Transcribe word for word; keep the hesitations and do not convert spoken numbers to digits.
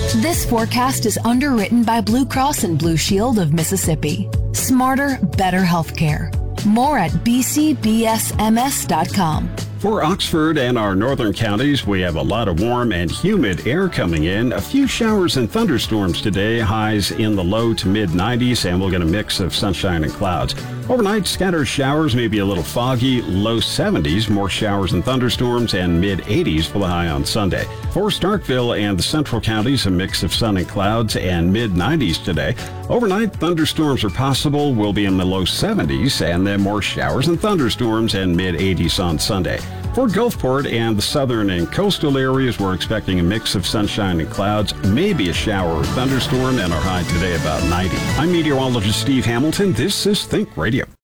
This forecast is underwritten by Blue Cross and Blue Shield of Mississippi. Smarter, better healthcare. More at b c b s m s dot com. For Oxford and our northern counties, we have a lot of warm and humid air coming in. A few showers and thunderstorms today, highs in the low to mid nineties, and we'll get a mix of sunshine and clouds. Overnight, scattered showers, maybe a little foggy, low seventies, more showers and thunderstorms, and mid eighties for the high on Sunday. For Starkville and the central counties, a mix of sun and clouds and mid nineties today. Overnight, thunderstorms are possible, will be in the low seventies, and then more showers and thunderstorms and mid eighties on Sunday. For Gulfport and the southern and coastal areas, we're expecting a mix of sunshine and clouds, maybe a shower or thunderstorm, and our high today about ninety. I'm meteorologist Steve Hamilton. This is Think Radio.